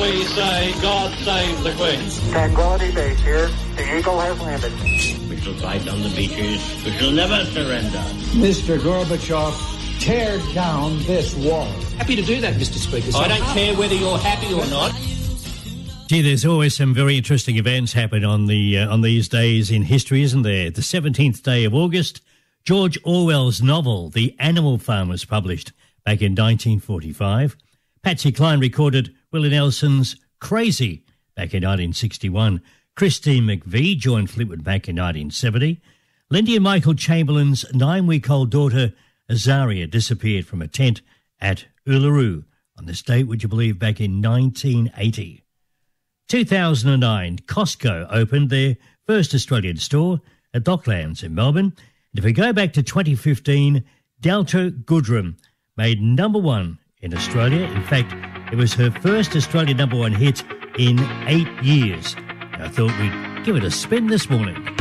we say God save the Queen. Tranquility Base here. The Eagle has landed. We shall fight on the beaches. We shall never surrender. Mr. Gorbachev, tear down this wall. Happy to do that, Mr. Speaker. I don't care whether you're happy or not. Gee, there's always some very interesting events happen on these days in history, isn't there? The 17th day of August, George Orwell's novel The Animal Farm was published back in 1945. Patsy Cline recorded Willie Nelson's Crazy back in 1961. Christine McVie joined Fleetwood Mac in 1970. Lindy and Michael Chamberlain's 9-week-old daughter Azaria disappeared from a tent at Uluru on this date, would you believe, back in 1980. 2009, Costco opened their first Australian store at Docklands in Melbourne. And if we go back to 2015, Delta Goodrem made number one in Australia. In fact, it was her first Australian number one hit in 8 years. I thought we'd give it a spin this morning.